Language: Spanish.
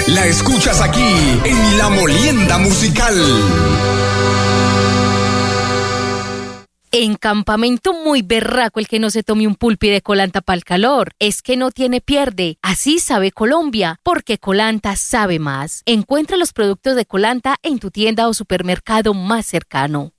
La escuchas aquí en La Molienda Musical. En campamento muy berraco el que no se tome un pulpi de Colanta pa'l calor. Es que no tiene pierde. Así sabe Colombia, porque Colanta sabe más. Encuentra los productos de Colanta en tu tienda o supermercado más cercano.